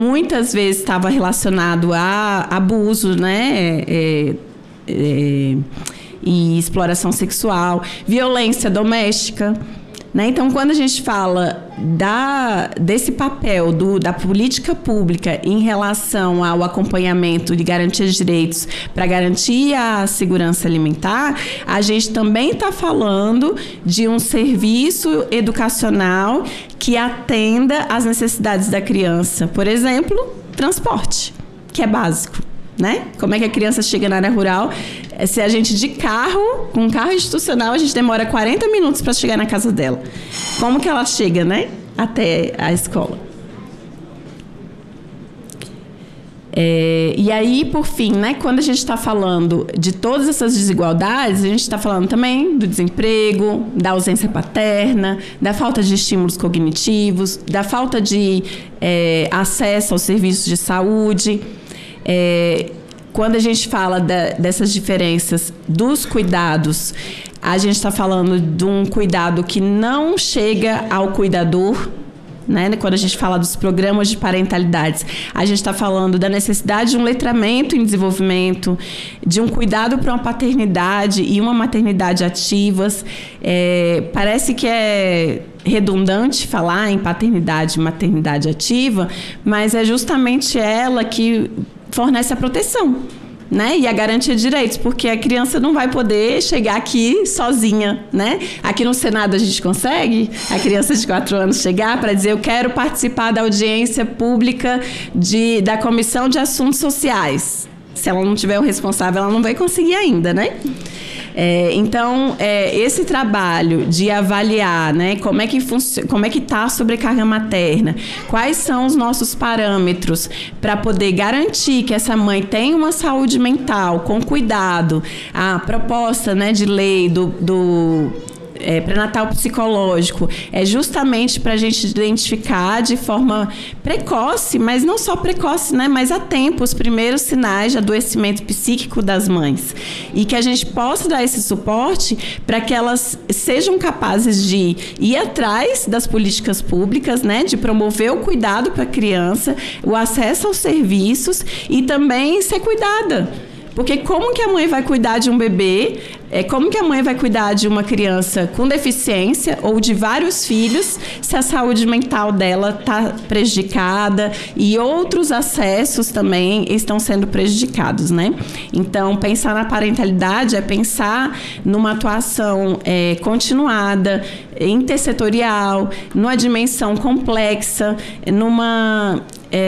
muitas vezes estava relacionado a abuso, né? E exploração sexual, violência doméstica, né? Então, quando a gente fala desse papel da política pública em relação ao acompanhamento de garantia de direitos para garantir a segurança alimentar, a gente também está falando de um serviço educacional que atenda às necessidades da criança. Por exemplo, transporte, que é básico. Né? Como é que a criança chega na área rural? Se a gente de carro, com um carro institucional, a gente demora 40 minutos para chegar na casa dela. Como que ela chega, né? Até a escola. E aí, por fim, né, quando a gente está falando de todas essas desigualdades, a gente está falando também do desemprego, da ausência paterna, da falta de estímulos cognitivos, da falta de acesso aos serviços de saúde. Quando a gente fala dessas diferenças dos cuidados, a gente está falando de um cuidado que não chega ao cuidador, né? Quando a gente fala dos programas de parentalidades, a gente está falando da necessidade de um letramento em desenvolvimento, de um cuidado para uma paternidade e uma maternidade ativas. Parece que é redundante falar em paternidade e maternidade ativa, mas é justamente ela que fornece a proteção, né? E a garantia de direitos, porque a criança não vai poder chegar aqui sozinha, né? Aqui no Senado a gente consegue a criança de 4 anos chegar para dizer: eu quero participar da audiência pública da Comissão de Assuntos Sociais. Se ela não tiver o responsável, ela não vai conseguir ainda, né? Então, esse trabalho de avaliar, né, como é que está a sobrecarga materna, quais são os nossos parâmetros para poder garantir que essa mãe tenha uma saúde mental com cuidado. A proposta, né, de lei do pré-natal psicológico é justamente para a gente identificar de forma precoce, mas não só precoce, né, mas a tempo, os primeiros sinais de adoecimento psíquico das mães. E que a gente possa dar esse suporte para que elas sejam capazes de ir atrás das políticas públicas, né, de promover o cuidado para a criança, o acesso aos serviços e também ser cuidada. Porque como que a mãe vai cuidar de um bebê, como que a mãe vai cuidar de uma criança com deficiência ou de vários filhos se a saúde mental dela está prejudicada e outros acessos também estão sendo prejudicados, né? Então, pensar na parentalidade é pensar numa atuação continuada, intersetorial, numa dimensão complexa, numa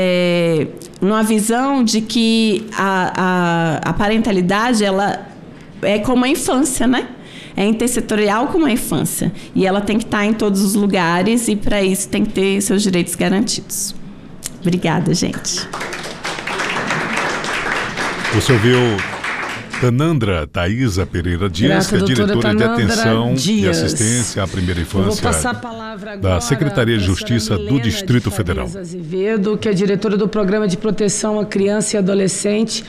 visão de que a parentalidade ela é como a infância, né? É intersetorial como a infância. E ela tem que estar em todos os lugares e, para isso, tem que ter seus direitos garantidos. Obrigada, gente. Você ouviu Tanandra Thaisa Pereira Dias, que é diretora de Atenção e Assistência à Primeira Infância da Secretaria de Justiça do Distrito Federal. Azevedo, que é diretora do Programa de Proteção à Criança e Adolescentes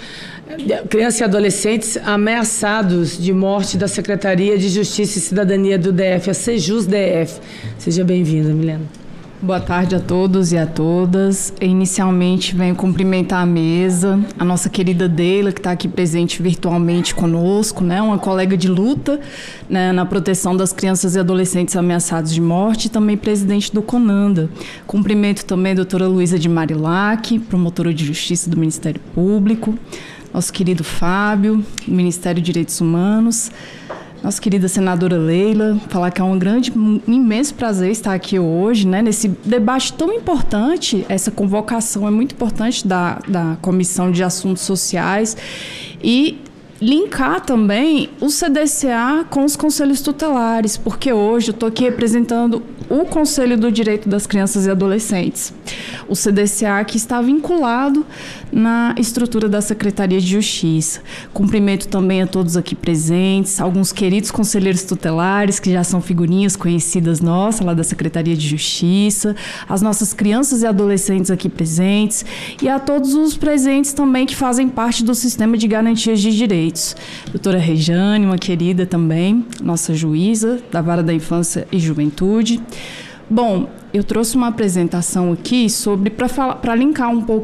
ameaçados de morte da Secretaria de Justiça e Cidadania do DF, a Sejus-DF. Seja bem-vinda, Milena. Boa tarde a todos e a todas. Inicialmente, venho cumprimentar a mesa, a nossa querida Deila, que está aqui presente virtualmente conosco, né? Uma colega de luta, né, na proteção das crianças e adolescentes ameaçados de morte, e também presidente do CONANDA. Cumprimento também a doutora Luísa de Marilac, promotora de Justiça do Ministério Público, nosso querido Fábio, do Ministério de Direitos Humanos, nossa querida senadora Leila, falar que é um imenso prazer estar aqui hoje, né, nesse debate tão importante. Essa convocação é muito importante da Comissão de Assuntos Sociais e linkar também o CDCA com os conselhos tutelares, porque hoje eu estou aqui representando o Conselho do Direito das Crianças e Adolescentes, o CDCA, que está vinculado na estrutura da Secretaria de Justiça. Cumprimento também a todos aqui presentes, alguns queridos conselheiros tutelares, que já são figurinhas conhecidas nossas, lá da Secretaria de Justiça, as nossas crianças e adolescentes aqui presentes, e a todos os presentes também que fazem parte do sistema de garantias de direitos. Doutora Rejane, uma querida também, nossa juíza da Vara da Infância e Juventude. Bom, eu trouxe uma apresentação aqui sobre para linkar um pouco